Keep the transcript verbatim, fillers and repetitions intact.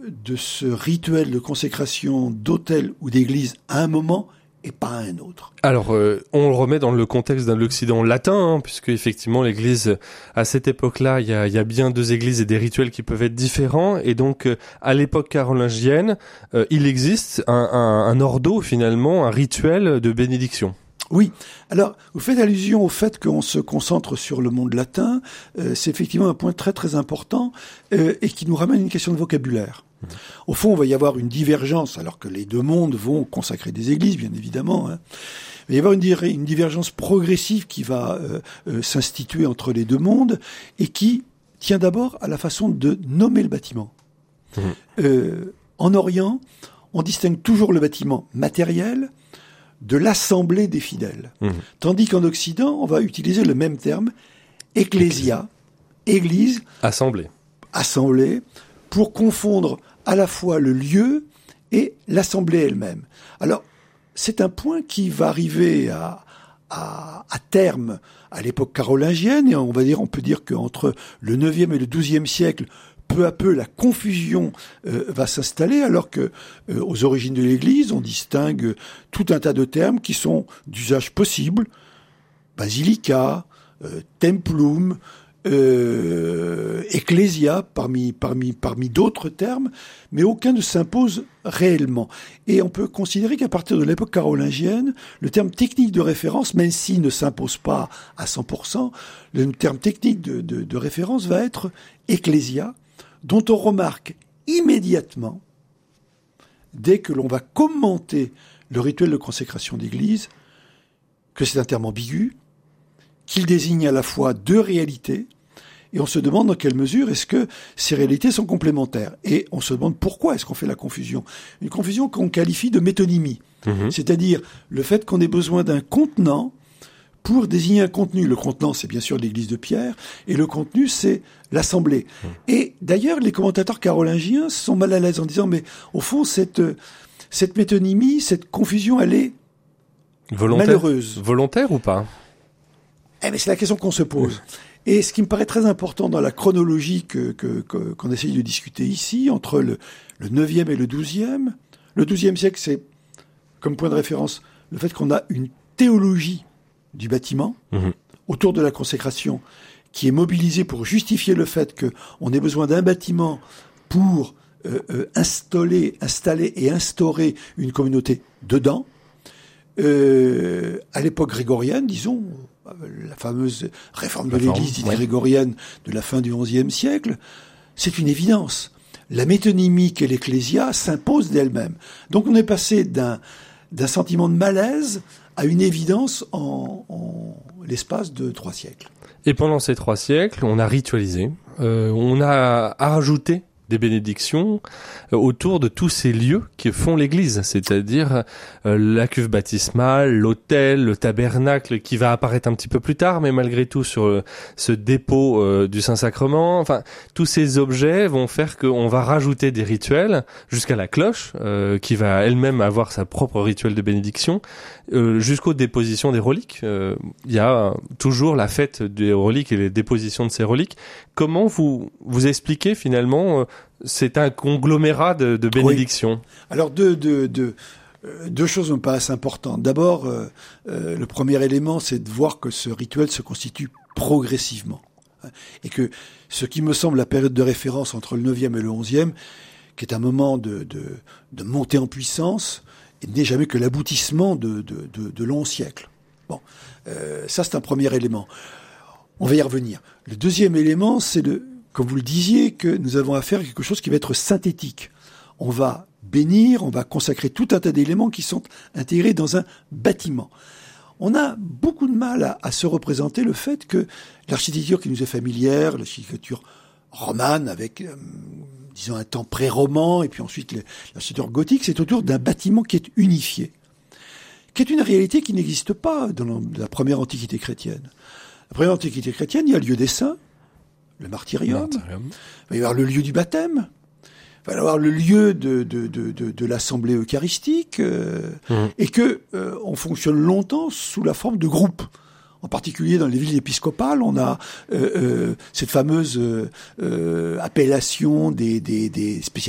de ce rituel de consécration d'autel ou d'église à un moment et pas à un autre. Alors, euh, on le remet dans le contexte de l'Occident latin, hein, puisque effectivement l'Église, à cette époque-là, il y a, y a bien deux églises et des rituels qui peuvent être différents. Et donc, euh, à l'époque carolingienne, euh, il existe un, un, un ordo, finalement, un rituel de bénédiction. Oui. Alors, vous faites allusion au fait qu'on se concentre sur le monde latin. Euh, c'est effectivement un point très très important euh, et qui nous ramène à une question de vocabulaire. Mmh. Au fond, on va y avoir une divergence, alors que les deux mondes vont consacrer des églises, bien évidemment. Hein. Il va y avoir une, di- une divergence progressive qui va euh, euh, s'instituer entre les deux mondes et qui tient d'abord à la façon de nommer le bâtiment. Mmh. Euh, en Orient, on distingue toujours le bâtiment matériel de l'assemblée des fidèles. Mmh. Tandis qu'en Occident, on va utiliser le même terme, ecclésia, église, assemblée, assemblée, pour confondre à la fois le lieu et l'assemblée elle-même. Alors, c'est un point qui va arriver à, à, à terme à l'époque carolingienne, et on va dire, on peut dire qu'entre le neuvième et le douzième siècle, peu à peu, la confusion euh, va s'installer, alors que euh, aux origines de l'Église, on distingue tout un tas de termes qui sont d'usage possible, basilica, euh, templum, euh, ecclesia, parmi parmi parmi d'autres termes, mais aucun ne s'impose réellement. Et on peut considérer qu'à partir de l'époque carolingienne, le terme technique de référence, même s'il ne s'impose pas à cent pour cent, le terme technique de, de, de référence va être ecclesia, dont on remarque immédiatement, dès que l'on va commenter le rituel de consécration d'église, que c'est un terme ambigu, qu'il désigne à la fois deux réalités, et on se demande dans quelle mesure est-ce que ces réalités sont complémentaires. Et on se demande pourquoi est-ce qu'on fait la confusion. Une confusion qu'on qualifie de métonymie, mmh. c'est-à-dire le fait qu'on ait besoin d'un contenant pour désigner un contenu. Le contenant, c'est bien sûr l'église de Pierre, et le contenu, c'est l'assemblée. Mmh. Et d'ailleurs, les commentateurs carolingiens sont mal à l'aise en disant, mais au fond, cette, cette métonymie, cette confusion, elle est volontaire, malheureuse. Volontaire ou pas ? Eh bien, c'est la question qu'on se pose. Mmh. Et ce qui me paraît très important dans la chronologie que, que, que, qu'on essaye de discuter ici, entre le, le neuvième et le douzième, le douzième siècle, c'est, comme point de référence, le fait qu'on a une théologie du bâtiment, mmh. autour de la consécration, qui est mobilisée pour justifier le fait qu'on ait besoin d'un bâtiment pour euh, euh, installer, installer et instaurer une communauté dedans. Euh, à l'époque grégorienne, disons, la fameuse réforme de réforme, l'Église dite ouais. grégorienne de la fin du onzième siècle, c'est une évidence. La métonymie qu'est l'ecclésia s'impose d'elle-même. Donc on est passé d'un, d'un sentiment de malaise à une évidence en, en l'espace de trois siècles. Et pendant ces trois siècles, on a ritualisé, euh, on a rajouté des bénédictions euh, autour de tous ces lieux qui font l'église, c'est-à-dire euh, la cuve baptismale, l'autel, le tabernacle qui va apparaître un petit peu plus tard, mais malgré tout sur euh, ce dépôt euh, du Saint-Sacrement. Enfin, tous ces objets vont faire qu'on va rajouter des rituels jusqu'à la cloche, euh, qui va elle-même avoir sa propre rituel de bénédiction, euh, jusqu'aux dépositions des reliques. Euh, il y a toujours la fête des reliques et les dépositions de ces reliques. Comment vous vous expliquez finalement euh, c'est un conglomérat de, de bénédictions. Oui. Alors deux, deux, deux, euh, deux choses me paraissent importantes. D'abord, euh, euh, le premier élément, c'est de voir que ce rituel se constitue progressivement. Hein, et que ce qui me semble la période de référence entre le neuvième et le onzième, qui est un moment de, de, de montée en puissance, n'est jamais que l'aboutissement de, de, de, de longs siècles. Bon, euh, ça c'est un premier élément. On va y revenir. Le deuxième élément, c'est le comme vous le disiez, que nous avons affaire à quelque chose qui va être synthétique. On va bénir, on va consacrer tout un tas d'éléments qui sont intégrés dans un bâtiment. On a beaucoup de mal à, à se représenter le fait que l'architecture qui nous est familière, l'architecture romane avec, euh, disons, un temps pré-roman, et puis ensuite l'architecture gothique, c'est autour d'un bâtiment qui est unifié, qui est une réalité qui n'existe pas dans la première antiquité chrétienne. La première antiquité chrétienne, il y a le lieu des saints, le martyrium, martyrium, il va y avoir le lieu du baptême, il va y avoir le lieu de, de, de, de, de l'assemblée eucharistique, euh, mmh. et que euh, on fonctionne longtemps sous la forme de groupes. En particulier dans les villes épiscopales, on a euh, euh, cette fameuse euh, euh, appellation des, des, des spécialités